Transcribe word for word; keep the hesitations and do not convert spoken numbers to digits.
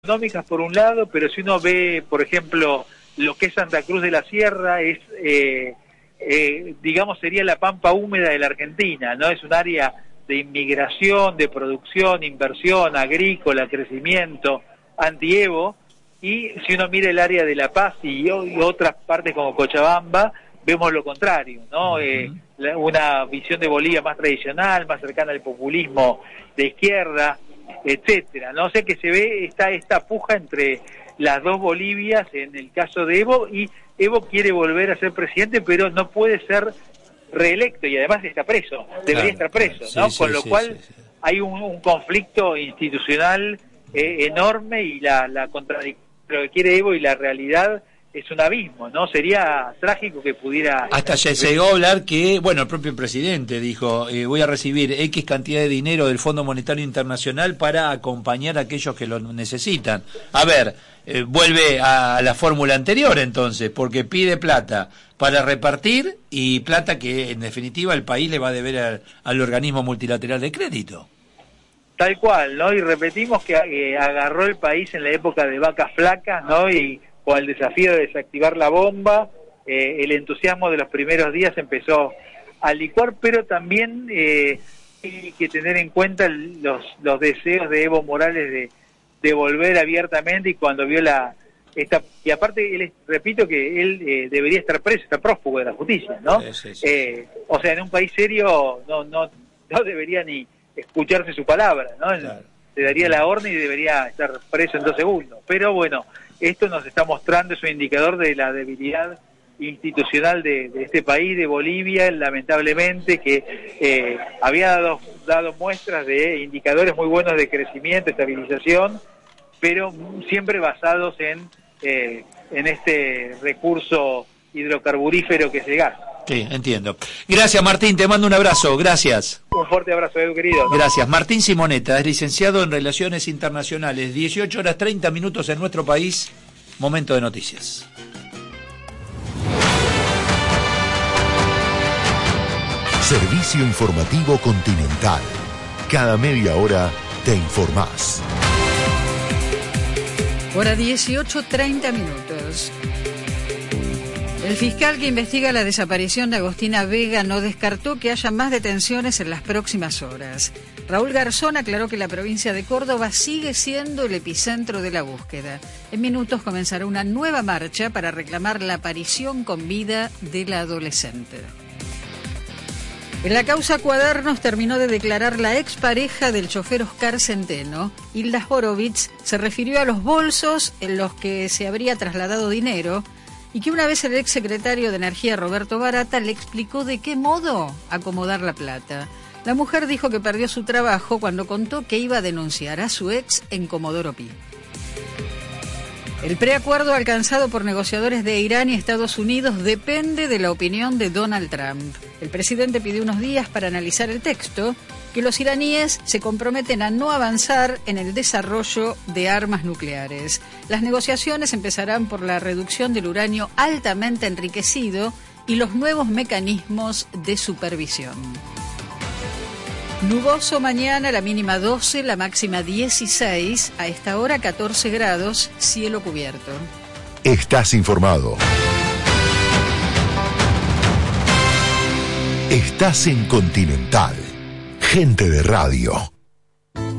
económicas por un lado, pero si uno ve, por ejemplo, lo que es Santa Cruz de la Sierra, es, eh, eh, digamos, sería la pampa húmeda de la Argentina, ¿no? Es un área de inmigración, de producción, inversión, agrícola, crecimiento, anti-Evo, y si uno mira el área de La Paz y, y otras partes como Cochabamba, vemos lo contrario, ¿no? Uh-huh. eh, la, una visión de Bolivia más tradicional, más cercana al populismo de izquierda, etcétera, no sé, que se ve esta esta puja entre las dos Bolivias en el caso de Evo, y Evo quiere volver a ser presidente, pero no puede ser reelecto y además está preso, debería claro, estar preso, sí, ¿no? Sí, con lo sí, cual sí, sí. hay un, un conflicto institucional eh, enorme, y la, la contradicción de lo que quiere Evo y la realidad es un abismo, ¿no? Sería trágico que pudiera... Hasta ya se llegó a hablar que, bueno, el propio presidente dijo, eh, voy a recibir X cantidad de dinero del Fondo Monetario Internacional para acompañar a aquellos que lo necesitan. A ver, eh, vuelve a la fórmula anterior entonces, porque pide plata para repartir y plata que en definitiva el país le va a deber al, al organismo multilateral de crédito. Tal cual, ¿no? Y repetimos que eh, agarró el país en la época de vacas flacas, ¿no? Y o al desafío de desactivar la bomba, eh, el entusiasmo de los primeros días empezó a licuar, pero también eh, hay que tener en cuenta los los deseos de Evo Morales de, de volver abiertamente, y cuando vio la... esta y aparte, él repito que él eh, debería estar preso, está prófugo de la justicia, ¿no? Sí, sí, sí. Eh, o sea, en un país serio no no no debería ni escucharse su palabra, ¿no? Claro. Le daría la orden y debería estar preso en dos segundos, pero bueno, esto nos está mostrando, es un indicador de la debilidad institucional de, de este país, de Bolivia, lamentablemente, que eh, había dado, dado muestras de indicadores muy buenos de crecimiento, estabilización, pero siempre basados en, eh, en este recurso hidrocarburífero que es el gas. Sí, entiendo. Gracias, Martín, te mando un abrazo, gracias. Un fuerte abrazo, Edu, querido. Gracias. Martín Simonetta es licenciado en Relaciones Internacionales. dieciocho horas treinta minutos en nuestro país. Momento de noticias. Servicio Informativo Continental. Cada media hora te informás. Hora dieciocho treinta minutos. El fiscal que investiga la desaparición de Agostina Vega no descartó que haya más detenciones en las próximas horas. Raúl Garzón aclaró que la provincia de Córdoba sigue siendo el epicentro de la búsqueda. En minutos comenzará una nueva marcha para reclamar la aparición con vida de la adolescente. En la causa Cuadernos terminó de declarar la expareja del chofer Oscar Centeno. Hilda Horowitz se refirió a los bolsos en los que se habría trasladado dinero, y que una vez el exsecretario de Energía Roberto Barata le explicó de qué modo acomodar la plata. La mujer dijo que perdió su trabajo cuando contó que iba a denunciar a su ex en Comodoro Pi. El preacuerdo alcanzado por negociadores de Irán y Estados Unidos depende de la opinión de Donald Trump. El presidente pidió unos días para analizar el texto, que los iraníes se comprometen a no avanzar en el desarrollo de armas nucleares. Las negociaciones empezarán por la reducción del uranio altamente enriquecido y los nuevos mecanismos de supervisión. Nuboso mañana, la mínima doce, la máxima dieciséis, a esta hora catorce grados, cielo cubierto. Estás informado. Estás en Continental. Gente de radio.